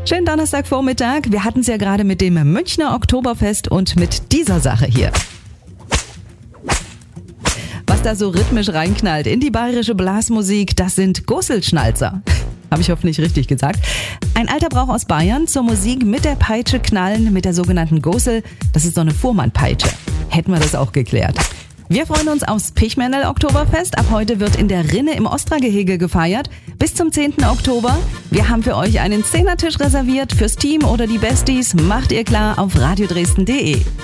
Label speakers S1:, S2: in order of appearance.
S1: Schönen Donnerstagvormittag. Wir hatten es ja gerade mit dem Münchner Oktoberfest und mit dieser Sache hier. Was da so rhythmisch reinknallt in die bayerische Blasmusik, das sind Gosselschnalzer. Habe ich hoffentlich richtig gesagt. Ein alter Brauch aus Bayern, zur Musik mit der Peitsche knallen, mit der sogenannten Gossel. Das ist so eine Fuhrmannpeitsche. Hätten wir das auch geklärt. Wir freuen uns aufs Pichmännel Oktoberfest. Ab heute wird in der Rinne im Ostra-Gehege gefeiert. Bis zum 10. Oktober. Wir haben für euch einen 10er-Tisch reserviert fürs Team oder die Besties. Macht ihr klar auf radiodresden.de.